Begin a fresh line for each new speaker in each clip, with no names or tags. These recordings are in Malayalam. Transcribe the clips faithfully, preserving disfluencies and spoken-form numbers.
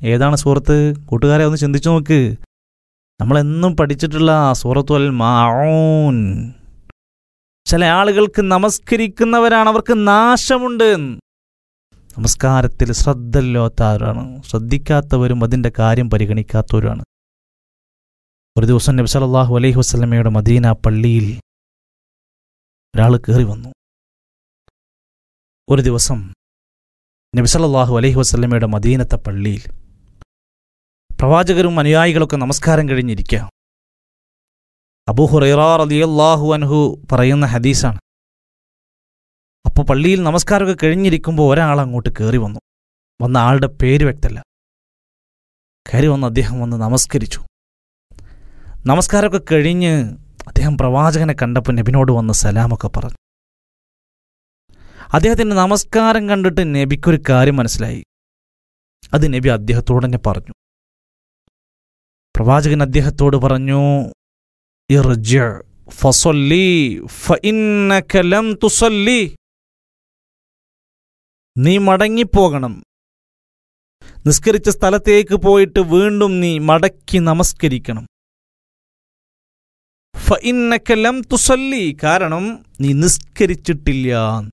ഏതാണ് സൂറത്ത്? കൂട്ടുകാരെ ഒന്ന് ചിന്തിച്ചു നോക്ക്. നമ്മളെന്നും പഠിച്ചിട്ടുള്ള സൂറത്തുൽ മാഊൻ. ചില ആളുകൾക്ക് നമസ്കരിക്കുന്നവരാണ്, അവർക്ക് നാശമുണ്ട്. നമസ്കാരത്തിൽ ശ്രദ്ധയില്ലാത്തവരാണ്, ശ്രദ്ധിക്കാത്തവരും അതിൻ്റെ കാര്യം പരിഗണിക്കാത്തവരാണ്. ഒരു ദിവസം നബി സല്ലല്ലാഹു അലൈഹി വസല്ലമയുടെ മദീന പള്ളിയിൽ ഒരാൾ കയറി വന്നു. ഒരു ദിവസം നബി സല്ലല്ലാഹു അലൈഹി വസല്ലമയുടെ മദീനത്തെ പള്ളിയിൽ പ്രവാചകരും അനുയായികളൊക്കെ നമസ്കാരം കഴിഞ്ഞിരിക്കുക. അബൂ ഹുറൈറ റളിയല്ലാഹു അൻഹു പറയുന്ന ഹദീസാണ്. അപ്പോൾ പള്ളിയിൽ നമസ്കാരമൊക്കെ കഴിഞ്ഞിരിക്കുമ്പോൾ ഒരാൾ അങ്ങോട്ട് കയറി വന്നു. വന്ന ആളുടെ പേര് വ്യക്തമല്ല. കയറി വന്ന് അദ്ദേഹം വന്ന് നമസ്കരിച്ചു. നമസ്കാരമൊക്കെ കഴിഞ്ഞ് അദ്ദേഹം പ്രവാചകനെ കണ്ടപ്പോൾ നബിനോട് വന്ന് സലാമൊക്കെ പറഞ്ഞു. അദ്ദേഹത്തിൻ്റെ നമസ്കാരം കണ്ടിട്ട് നബിക്കൊരു കാര്യം മനസ്സിലായി. അത് നബി അദ്ദേഹത്തോട് തന്നെ പറഞ്ഞു. പ്രവാചകൻ അദ്ദേഹത്തോട് പറഞ്ഞു, ഇർജി ഫസല്ലി ഫഇന്നക ലം തുസല്ലി. നീ മടങ്ങിപ്പോകണം. നിസ്കരിച്ച സ്ഥലത്തേക്ക് പോയിട്ട് വീണ്ടും നീ മടക്കി നമസ്കരിക്കണം. ഫഇന്നക ലം തുസല്ലി, കാരണം നീ നിസ്കരിച്ചിട്ടില്ല.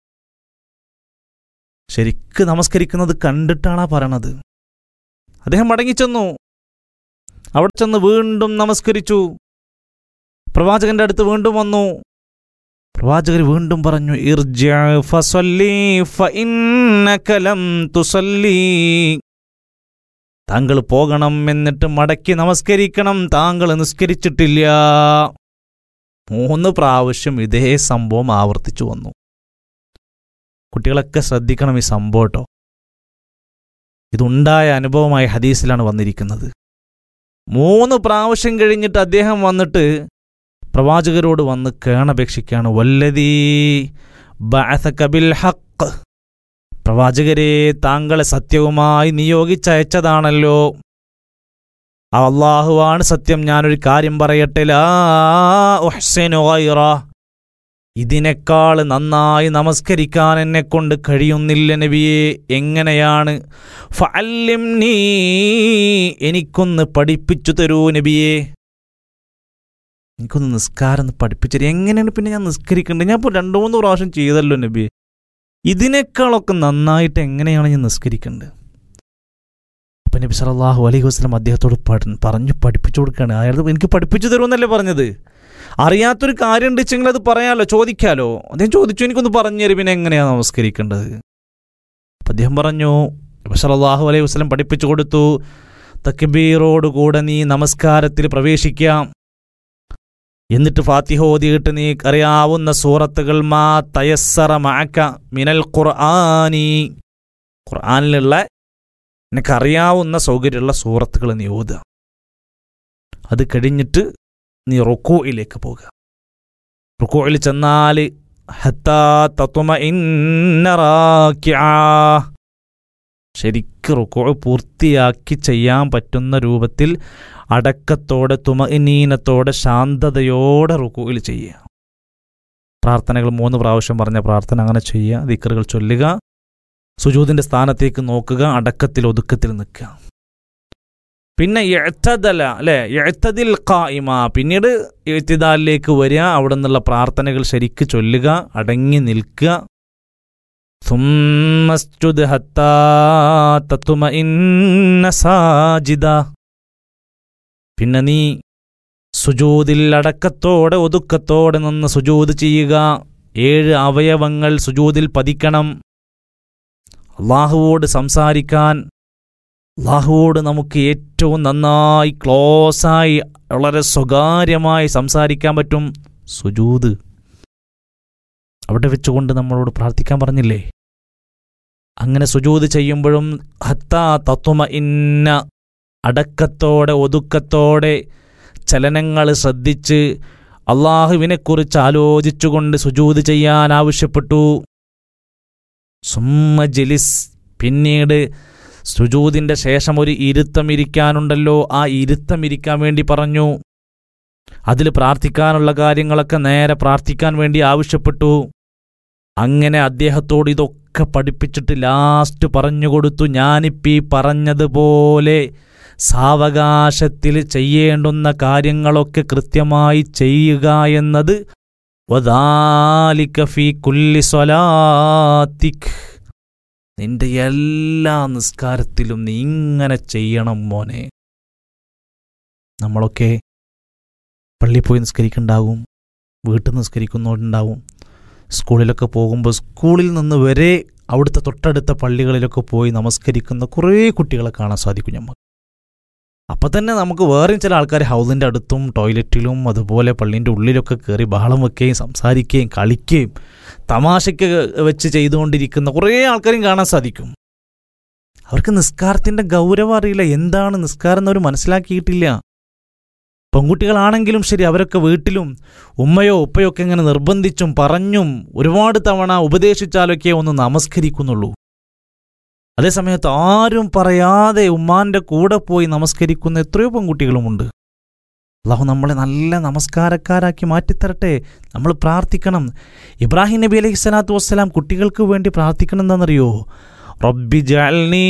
ശരിക്ക് നമസ്കരിക്കുന്നത് കണ്ടിട്ടാണ് പറയണത്. അദ്ദേഹം മടങ്ങിച്ചെന്നു. അവിടെ ചെന്ന് വീണ്ടും നമസ്കരിച്ചു. പ്രവാചകന്റെ അടുത്ത് വീണ്ടും വന്നു. പ്രവാചകർ വീണ്ടും പറഞ്ഞു, ഇർജി ഫസല്ലി ഫഇന്നക ലം തുസല്ലി. താങ്കൾ പോകണം, എന്നിട്ട് മടക്കി നമസ്കരിക്കണം, താങ്കൾ നിസ്കരിച്ചിട്ടില്ല. മൂന്ന് പ്രാവശ്യം ഇതേ സംഭവം ആവർത്തിച്ചു വന്നു. കുട്ടികളൊക്കെ ശ്രദ്ധിക്കണം ഈ സംഭവം കേട്ടോ. ഇതുണ്ടായ അനുഭവമായ ഹദീസിലാണ് വന്നിരിക്കുന്നത്. മൂന്ന് പ്രാവശ്യം കഴിഞ്ഞിട്ട് അദ്ദേഹം വന്നിട്ട് പ്രവാചകരോട് വന്ന് കേണപേക്ഷിക്കുകയാണ്. വല്ലദീ ബഅസക ബിൽ ഹഖ്, പ്രവാചകരെ താങ്കളെ സത്യവുമായി നിയോഗിച്ചയച്ചതാണല്ലോ, അല്ലാഹുവാണ് സത്യം. ഞാനൊരു കാര്യം പറയട്ടെ, ലാ ഉഹ്സിനു ഗൈറ, ഇതിനേക്കാൾ നന്നായി നമസ്കരിക്കാൻ എന്നെ കൊണ്ട് കഴിയുന്നില്ല നബിയെ. എങ്ങനെയാണ്? ഫഅല്ലിംനീ, എനിക്കൊന്ന് പഠിപ്പിച്ചു തരൂ നബിയെ. എനിക്കൊന്ന് നിസ്കാരം ഒന്ന് പഠിപ്പിച്ചു തരും. എങ്ങനെയാണ് പിന്നെ ഞാൻ നിസ്കരിക്കേണ്ടത്? ഞാൻ ഇപ്പോൾ രണ്ടു മൂന്ന് പ്രാവശ്യം ചെയ്തല്ലോ നബിയെ, ഇതിനേക്കാളൊക്കെ നന്നായിട്ട് എങ്ങനെയാണ് ഞാൻ നിസ്കരിക്കേണ്ടത്? അപ്പം നബി സല്ലല്ലാഹു അലൈഹി വസല്ലം അദ്ദേഹത്തോട് പറഞ്ഞു പഠിപ്പിച്ചു കൊടുക്കുകയാണ്. അയാൾ എനിക്ക് പഠിപ്പിച്ചു തരുമെന്നല്ലേ പറഞ്ഞത്? അറിയാത്തൊരു കാര്യം ഉണ്ടെങ്കിൽ അത് പറയാമല്ലോ, ചോദിക്കാമല്ലോ. അദ്ദേഹം ചോദിച്ചു, എനിക്കൊന്ന് പറഞ്ഞു തരും പിന്നെ എങ്ങനെയാണ് നമസ്കരിക്കേണ്ടത്? അപ്പം അദ്ദേഹം പറഞ്ഞു, നബി സല്ലല്ലാഹു അലൈഹി വസല്ലം പഠിപ്പിച്ചു കൊടുത്തു, തക്ബീറോടുകൂടെ നീ നമസ്കാരത്തിൽ പ്രവേശിക്കാം. എന്നിട്ട് ഫാത്തിഹ ഓതിയിട്ട് നീ അറിയാവുന്ന സൂറത്തുകൾ മാ തയസ്സറ മഅക മിനൽ ഖുർആനി, ഖുർആനിലുള്ള നിനക്കറിയാവുന്ന സൗകര്യമുള്ള സൂറത്തുകൾ നീ ഓതുക. അത് കഴിഞ്ഞിട്ട് നീ റുകൂഇലേക്ക് പോകുക. റുകൂഇൽ ചെന്നാൽ ഹത്താ തത്മഇന്ന റാക്കിഅ, ശരിക്ക് റുകൂഅ് പൂർത്തിയാക്കി ചെയ്യാൻ പറ്റുന്ന രൂപത്തിൽ അടക്കത്തോടെ തുമഇനീനത്തോടെ ശാന്തതയോടെ റുകൂഇൽ ചെയ്യുക. പ്രാർത്ഥനകൾ മൂന്ന് പ്രാവശ്യം പറഞ്ഞ പ്രാർത്ഥന അങ്ങനെ ചെയ്യുക. ദിക്റുകൾ ചൊല്ലുക. സുജൂദിന്റെ സ്ഥാനത്തേക്ക് നോക്കുക. അടക്കത്തിൽ ഒതുക്കത്തിൽ നിൽക്കുക. പിന്നെ ഇഅ്തദല അല്ലേ, ഇഅ്തദിൽ ഖായിമ, പിന്നീട് ഇഅ്തിദാലിലേക്ക് വരിക. അവിടെ നിന്നുള്ള പ്രാർത്ഥനകൾ ശരിക്ക് ചൊല്ലുക, അടങ്ങി നിൽക്കുക. സുമ്മസ്ജുദ് ഹത്താ തത്മഇന്ന സാജിദ, പിന്നെ നീ സുജൂദിൽ അടക്കത്തോടെ ഒതുക്കത്തോടെ നിന്ന് സുജൂദ് ചെയ്യുക. ഏഴ് അവയവങ്ങൾ സുജൂദിൽ പതിക്കണം. അള്ളാഹുവോട് സംസാരിക്കാൻ, അള്ളാഹുവോട് നമുക്ക് ഏറ്റവും നന്നായി ക്ലോസായി വളരെ സ്വകാര്യമായി സംസാരിക്കാൻ പറ്റും സുജൂദ്. അവിടെ വെച്ചുകൊണ്ട് നമ്മളോട് പ്രാർത്ഥിക്കാൻ പറഞ്ഞില്ലേ? അങ്ങനെ സുജൂദ് ചെയ്യുമ്പോഴും ഹത്താ തത്മഇന്ന, അടക്കത്തോടെ ഒതുക്കത്തോടെ ചലനങ്ങൾ ശ്രദ്ധിച്ച് അള്ളാഹുവിനെക്കുറിച്ച് ആലോചിച്ചുകൊണ്ട് സുജൂദ് ചെയ്യാൻ ആവശ്യപ്പെട്ടു. സുമ്മ ജിലിസ്, പിന്നീട് സുജൂദിൻ്റെ ശേഷം ഒരു ഇരുത്തം ഇരിക്കാനുണ്ടല്ലോ, ആ ഇരുത്തം ഇരിക്കാൻ വേണ്ടി പറഞ്ഞു. അതിൽ പ്രാർത്ഥിക്കാനുള്ള കാര്യങ്ങളൊക്കെ നേരെ പ്രാർത്ഥിക്കാൻ വേണ്ടി ആവശ്യപ്പെട്ടു. അങ്ങനെ അദ്ദേഹത്തോട് ഇതൊക്കെ ഒക്കെ പഠിപ്പിച്ചിട്ട് ലാസ്റ്റ് പറഞ്ഞു കൊടുത്തു, ഞാനിപ്പീ പറഞ്ഞതുപോലെ സാവകാശത്തിൽ ചെയ്യേണ്ടുന്ന കാര്യങ്ങളൊക്കെ കൃത്യമായി ചെയ്യുക എന്നത് വദാലിക ഫീ കുല്ലി സ്വലാത്തിക്, നിന്റെ എല്ലാ നിസ്കാരത്തിലും നീ ഇങ്ങനെ ചെയ്യണം മോനെ. നമ്മളൊക്കെ പള്ളിയിൽ പോയി നിസ്കരിക്കുന്നുണ്ടാവും, വീട്ടിൽ നിസ്കരിക്കുന്നവരുണ്ടാവും, സ്കൂളിലൊക്കെ പോകുമ്പോൾ സ്കൂളിൽ നിന്ന് വരെ അവിടുത്തെ തൊട്ടടുത്ത പള്ളികളിലൊക്കെ പോയി നമസ്കരിക്കുന്ന കുറേ കുട്ടികളെ കാണാൻ സാധിക്കും നമുക്ക്. അപ്പം തന്നെ നമുക്ക് വേറെയും ചില ആൾക്കാർ ഹൗസിൻ്റെ അടുത്തും ടോയ്ലറ്റിലും അതുപോലെ പള്ളീൻ്റെ ഉള്ളിലൊക്കെ കയറി ബഹളം വെക്കുകയും സംസാരിക്കുകയും കളിക്കുകയും തമാശയ്ക്ക് വെച്ച് ചെയ്തുകൊണ്ടിരിക്കുന്ന കുറേ ആൾക്കാരെയും കാണാൻ സാധിക്കും. അവർക്ക് നിസ്കാരത്തിൻ്റെ ഗൗരവം അറിയില്ല, എന്താണ് നിസ്കാരം എന്നവർ മനസ്സിലാക്കിയിട്ടില്ല. പെൺകുട്ടികളാണെങ്കിലും ശരി, അവരൊക്കെ വീട്ടിലും ഉമ്മയോ ഉപ്പയോ ഒക്കെ ഇങ്ങനെ നിർബന്ധിച്ചും പറഞ്ഞും ഒരുപാട് തവണ ഉപദേശിച്ചാലൊക്കെ ഒന്ന് നമസ്കരിക്കുന്നുള്ളൂ. അതേസമയത്ത് ആരും പറയാതെ ഉമ്മാൻ്റെ കൂടെ പോയി നമസ്കരിക്കുന്ന എത്രയോ പെൺകുട്ടികളുമുണ്ട്. അല്ലാഹു നമ്മളെ നല്ല നമസ്കാരക്കാരാക്കി മാറ്റിത്തരട്ടെ. നമ്മൾ പ്രാർത്ഥിക്കണം. ഇബ്രാഹിം നബി അലൈഹി സ്വലാത്തു വസ്സലാം കുട്ടികൾക്ക് വേണ്ടി പ്രാർത്ഥിക്കണം എന്താണെന്നറിയോ? റബ്ബി ജഅൽനി